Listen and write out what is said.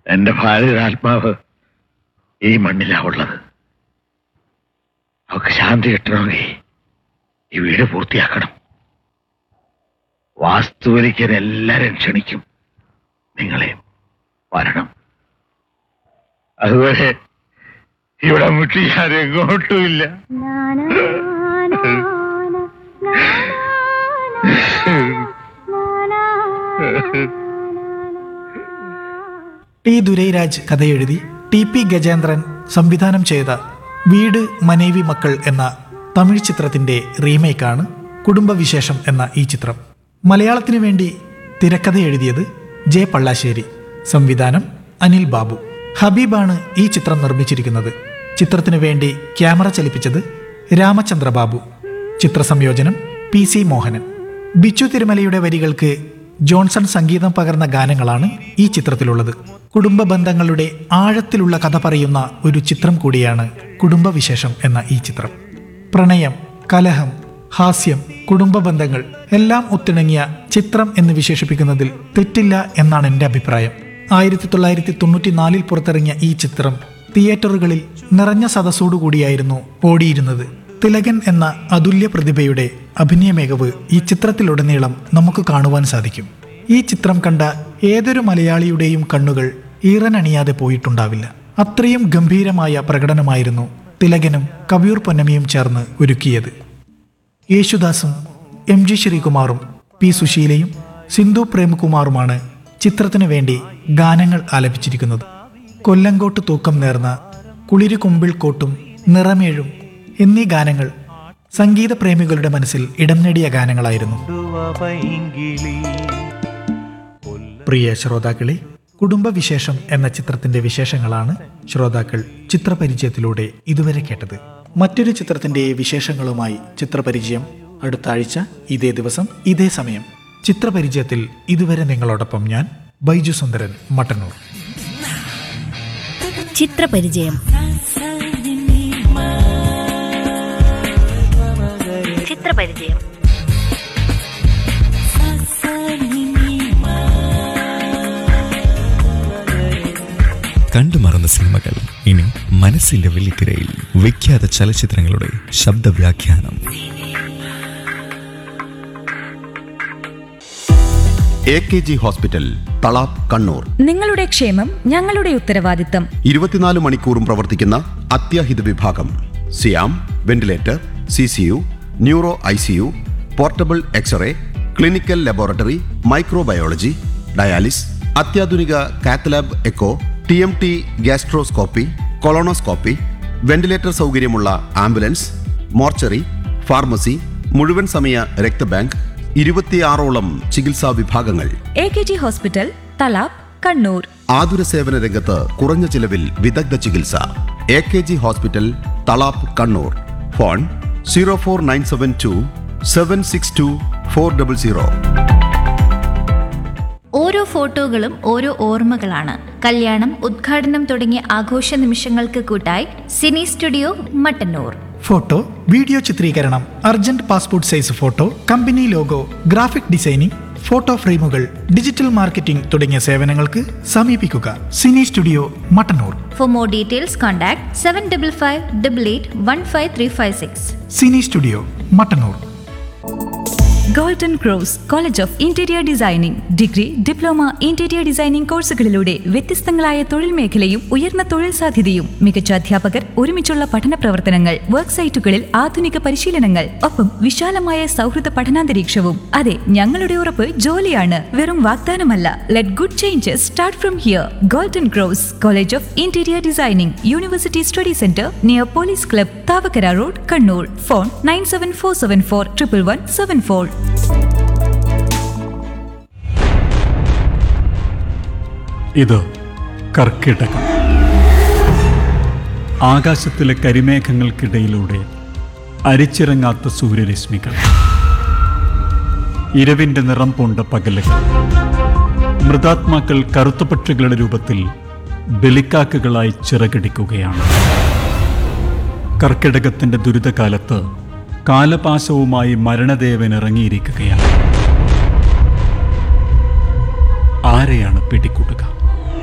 എന്റെ ഭാര്യയുടെ ആത്മാവ് ഈ മണ്ണിലാ ഉള്ളത്. അവക്ക് ശാന്തി കിട്ടണമെങ്കിൽ ഈ വീട് പൂർത്തിയാക്കണം. വാസ്തുവലിക്കാൻ എല്ലാരും ക്ഷണിക്കും. നിങ്ങളെ വരണം. അതുവരെ ഇവിടെ മുട്ടി ഞാൻ എങ്ങോട്ടുമില്ല. T Durairaj കഥയെഴുതി TP. ഗജേന്ദ്രൻ സംവിധാനം ചെയ്ത വീട് മനേവി മക്കൾ എന്ന തമിഴ് ചിത്രത്തിന്റെ റീമേക്കാണ് കുടുംബവിശേഷം എന്ന ഈ ചിത്രം. മലയാളത്തിനു വേണ്ടി തിരക്കഥ എഴുതിയത് ജെ പള്ളാശ്ശേരി, സംവിധാനം അനിൽ ബാബു. ഹബീബാണ് ഈ ചിത്രം നിർമ്മിച്ചിരിക്കുന്നത്. ചിത്രത്തിനു വേണ്ടി ക്യാമറ ചലിപ്പിച്ചത് രാമചന്ദ്രബാബു. ചിത്രസംയോജനം PC മോഹനൻ. ബിച്ചു തിരുമലയുടെ വരികൾക്ക് ജോൺസൺ സംഗീതം പകർന്ന ഗാനങ്ങളാണ് ഈ ചിത്രത്തിലുള്ളത്. കുടുംബ ബന്ധങ്ങളുടെ ആഴത്തിലുള്ള കഥ പറയുന്ന ഒരു ചിത്രം കൂടിയാണ് കുടുംബവിശേഷം എന്ന ഈ ചിത്രം. പ്രണയം, കലഹം, ഹാസ്യം, കുടുംബ ബന്ധങ്ങൾ എല്ലാം ഒത്തിണങ്ങിയ ചിത്രം എന്ന് വിശേഷിപ്പിക്കുന്നതിൽ തെറ്റില്ല എന്നാണ് എൻ്റെ അഭിപ്രായം. 1994 പുറത്തിറങ്ങിയ ഈ ചിത്രം തിയേറ്ററുകളിൽ നിറഞ്ഞ സദസ്സോടുകൂടിയായിരുന്നു ഓടിയിരുന്നത്. തിലകൻ എന്ന അതുല്യ പ്രതിഭയുടെ അഭിനയ മികവ് ഈ ചിത്രത്തിലുടനീളം നമുക്ക് കാണുവാൻ സാധിക്കും. ഈ ചിത്രം കണ്ട ഏതൊരു മലയാളിയുടെയും കണ്ണുകൾ ഈറനണിയാതെ പോയിട്ടുണ്ടാവില്ല. അത്രയും ഗംഭീരമായ പ്രകടനമായിരുന്നു തിലകനും കവിയൂർ പൊന്നമ്മയും ചേർന്ന് ഒരുക്കിയത്. യേശുദാസും MG ശ്രീകുമാറും P സുശീലയും സിന്ധു പ്രേംകുമാറുമാണ് ചിത്രത്തിനു വേണ്ടി ഗാനങ്ങൾ ആലപിച്ചിരിക്കുന്നത്. കൊല്ലങ്കോട്ട് തൂക്കം നേർന്ന കുളിരു കുമ്പിൾ കോട്ടും നിറമേഴും എന്നീ ഗാനങ്ങൾ സംഗീത പ്രേമികളുടെ മനസ്സിൽ ഇടം നേടിയ ഗാനങ്ങളായിരുന്നു. പ്രിയ ശ്രോതാക്കളെ, കുടുംബവിശേഷം എന്ന ചിത്രത്തിന്റെ വിശേഷങ്ങളാണ് ശ്രോതാക്കൾ ചിത്രപരിചയത്തിലൂടെ ഇതുവരെ കേട്ടത്. മറ്റൊരു ചിത്രത്തിന്റെ വിശേഷങ്ങളുമായി ചിത്രപരിചയം അടുത്ത ആഴ്ച ഇതേ ദിവസം ഇതേ സമയം. ചിത്രപരിചയത്തിൽ ഇതുവരെ നിങ്ങളോടൊപ്പം ഞാൻ ബൈജു സുന്ദരൻ, മട്ടന്നൂർ. ചിത്രപരിചയം. ചിത്രപരിചയം. കണ്ടുമറന്ന സിനിമകൾ ഇനി മനസ്സിന്റെ വെള്ളിത്തിരയിൽ. വിഖ്യാത ചലച്ചിത്രങ്ങളുടെ ശബ്ദവ്യാഖ്യാനം. AKG hospital, Thalap, Kannur. നിങ്ങളുടെ ക്ഷേമം ഞങ്ങളുടെ ഉത്തരവാദിത്തം. 24 മണിക്കൂറും പ്രവർത്തിക്കുന്ന അത്യാഹിത വിഭാഗം. സിയാം, ventilator, CCU, neuro ICU, portable x-ray, clinical laboratory, microbiology, dialysis, അത്യാധുനിക cath lab echo, TMT, gastroscopy, colonoscopy, ventilator സൗകര്യമുള്ള ആംബുലൻസ്, മോർച്ചറി, ഫാർമസി, മുഴുവൻ സമയ രക്തബാങ്ക്, 26ഓളം ചികിത്സാ വിഭാഗങ്ങൾ. AKG hospital, Thalap, Kannur. ആതുര സേവന രംഗത്ത് കുറഞ്ഞ ചിലവിൽ വിദഗ്ധ ചികിത്സ. AKG hospital, Thalap, Kannur. Phone 04972 762 400. ഓരോ ഫോട്ടോകളും ഓരോ ഓർമ്മകളാണ്. കല്യാണം, ഉദ്ഘാടനം തുടങ്ങിയ ആഘോഷ നിമിഷങ്ങൾക്ക് കൂട്ടായി Sini studio Mattannur. Photo, video ചിത്രീകരണം, urgent passport size photo, company logo, graphic designing, photo ഫ്രെയിമുകൾ, ഡിജിറ്റൽ മാർക്കറ്റിംഗ് തുടങ്ങിയ സേവനങ്ങൾക്ക് സമീപിക്കുക Sini studio Mattannur. For more details contact 7555881536. Sini studio Mattannur. Golden cross college of interior designing degree, diploma, interior designing കോഴ്സുകളിലൂടെ വ്യത്യസ്തങ്ങളായ തൊഴിൽ മേഖലയും ഉയർന്ന തൊഴിൽ സാധ്യതയും, മികച്ച അധ്യാപകർ, ഒരുമിച്ചുള്ള പഠന പ്രവർത്തനങ്ങൾ, വർക്ക് സൈറ്റുകളിൽ ആധുനിക പരിശീലനങ്ങൾ, ഒപ്പം വിശാലമായ സൗഹൃദ പഠനാന്തരീക്ഷവും. അതെ, ഞങ്ങളുടെ ഉറപ്പ് ജോലിയാണ്, വെറും വാഗ്ദാനമല്ല. Let good changes start from here. Golden cross college of interior designing, university study centre near police club, Thavakkara road, Kannur. Phone 9747411174. ഇത് കർക്കിടകം. ആകാശത്തിലെ കരിമേഘങ്ങൾക്കിടയിലൂടെ അരിച്ചിറങ്ങാത്ത സൂര്യരശ്മികൾ, ഇരവിന്റെ നിറം പൂണ്ട പകലുകൾ, മൃതാത്മാക്കൾ കറുത്ത പക്ഷികളുടെ രൂപത്തിൽ ബലിക്കാക്കുകളായി ചിറകടിക്കുകയാണ്. കർക്കിടകത്തിന്റെ ദുരിതകാലത്ത് കാലപാശവുമായി മരണദേവൻ ഇറങ്ങിയിരിക്കുകയാണ്. ആരെയാണ് പിടികൂടുക?